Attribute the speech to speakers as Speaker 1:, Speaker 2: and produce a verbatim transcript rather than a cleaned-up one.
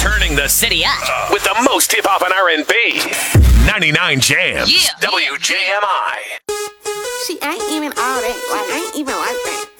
Speaker 1: Turning the
Speaker 2: City up.
Speaker 1: with the most hip hop and R and B. ninety-nine Jams.
Speaker 2: Yeah.
Speaker 1: W J M I.
Speaker 3: She ain't even all that. Like, I ain't even like that.